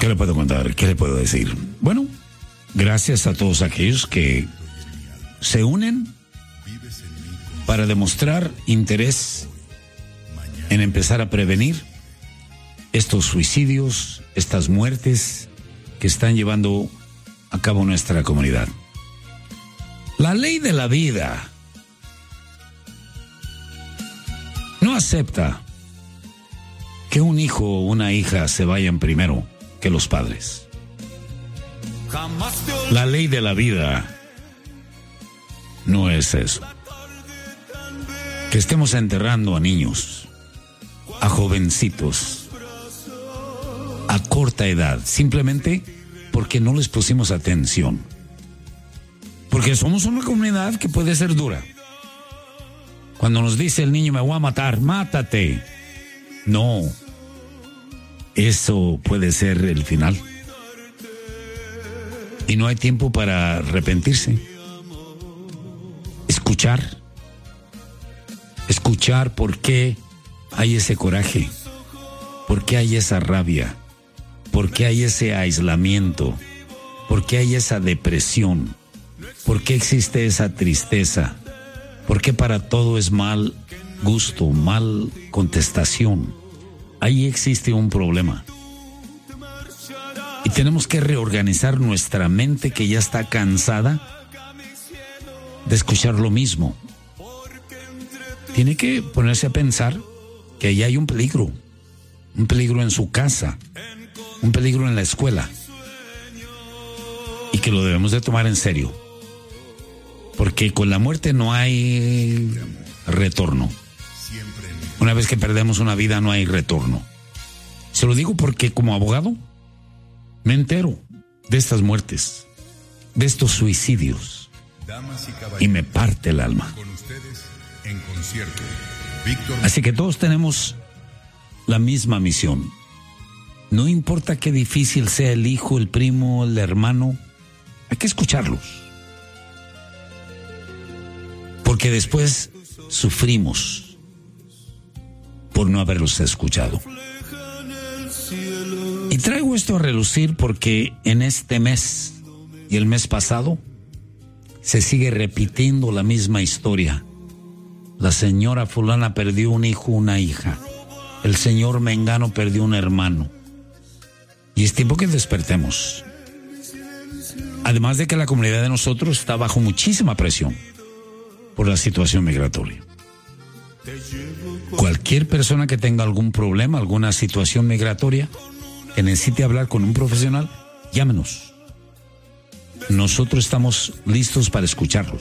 ¿Qué le puedo contar? ¿Qué le puedo decir? Bueno, gracias a todos aquellos que se unen para demostrar interés en empezar a prevenir estos suicidios, estas muertes que están llevando a cabo nuestra comunidad. La ley de la vida no acepta que un hijo o una hija se vayan primero que los padres. La ley de la vida no es eso. Que estemos enterrando a niños, a jovencitos, a corta edad, simplemente porque no les pusimos atención. Porque somos una comunidad que puede ser dura. Cuando nos dice el niño, me voy a matar, mátate. No. Eso puede ser el final. Y no hay tiempo para arrepentirse. Escuchar por qué hay ese coraje, por qué hay esa rabia, por qué hay ese aislamiento, por qué hay esa depresión, por qué existe esa tristeza, por qué para todo es mal gusto, mal contestación. Ahí existe un problema. Y tenemos que reorganizar nuestra mente que ya está cansada de escuchar lo mismo. Tiene que ponerse a pensar que ahí hay un peligro en su casa, un peligro en la escuela, y que lo debemos de tomar en serio, porque con la muerte no hay retorno. Una vez que perdemos una vida no hay retorno. Se lo digo porque como abogado me entero de estas muertes, de estos suicidios, y me parte el alma. En concierto, Víctor. Así que todos tenemos la misma misión. No importa qué difícil sea el hijo, el primo, el hermano, hay que escucharlos. Porque después sufrimos por no haberlos escuchado. Y traigo esto a relucir porque en este mes y el mes pasado se sigue repitiendo la misma historia. La señora fulana perdió un hijo, una hija. El señor mengano perdió un hermano. Y es tiempo que despertemos. Además de que la comunidad de nosotros está bajo muchísima presión por la situación migratoria. Cualquier persona que tenga algún problema, alguna situación migratoria, que necesite hablar con un profesional, llámenos. Nosotros estamos listos para escucharlos.